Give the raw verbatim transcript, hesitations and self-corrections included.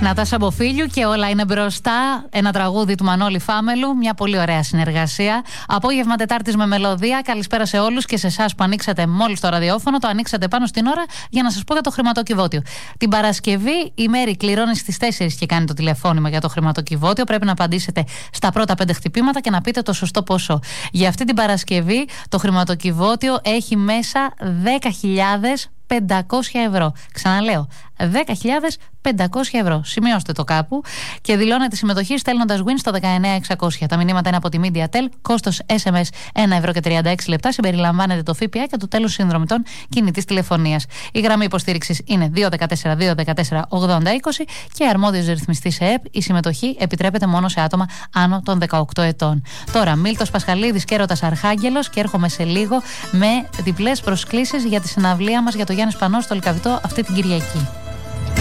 Νατάσα Μποφίλιου και όλα είναι μπροστά. Ένα τραγούδι του Μανώλη Φάμελου. Μια πολύ ωραία συνεργασία. Απόγευμα Τετάρτης με μελωδία. Καλησπέρα σε όλους και σε εσάς που ανοίξατε μόλις το ραδιόφωνο. Το ανοίξατε πάνω στην ώρα για να σας πω για το χρηματοκιβώτιο. Την Παρασκευή η Μέρη κληρώνει στις τέσσερις και κάνει το τηλεφώνημα για το χρηματοκιβώτιο. Πρέπει να απαντήσετε στα πρώτα πέντε χτυπήματα και να πείτε το σωστό ποσό. Για αυτή την Παρασκευή το χρηματοκιβώτιο έχει μέσα δέκα χιλιάδες πεντακόσια ευρώ. Ξαναλέω, δέκα χιλιάδες πεντακόσια ευρώ. Σημειώστε το κάπου και δηλώνετε συμμετοχή στέλνοντας win στο δεκαεννέα εξακόσια. Τα μηνύματα είναι από τη MediaTel. Κόστος ες εμ ες ένα ευρώ και τριάντα έξι λεπτά. Συμπεριλαμβάνεται το ΦΠΑ και το τέλος συνδρομητών κινητής τηλεφωνίας. Η γραμμή υποστήριξης είναι δύο ένα τέσσερα δύο ένα τέσσερα ογδόντα είκοσι και αρμόδιος ρυθμιστής ΕΕΠ. Η συμμετοχή επιτρέπεται μόνο σε άτομα άνω των δεκαοκτώ ετών. Τώρα, Μίλτος Πασχαλίδης και Έρωτας Αρχάγγελος και έρχομαι σε λίγο με διπλές προσκλήσεις για τη συναυλία μας για το Γιάννη Σπανό στο Λυκαβητό αυτή την Κυριακή.